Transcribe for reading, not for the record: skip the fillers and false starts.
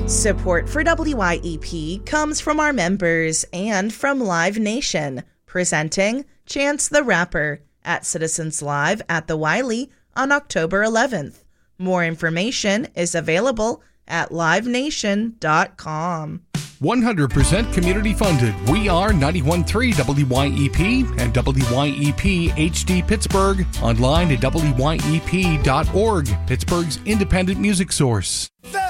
Support for WYEP comes from our members and from Live Nation, presenting Chance the Rapper at Citizens Live at the Wiley on October 11th. More information is available at livenation.com. 100% community funded. We are 91.3 WYEP and WYEP HD Pittsburgh. Online at WYEP.org, Pittsburgh's independent music source.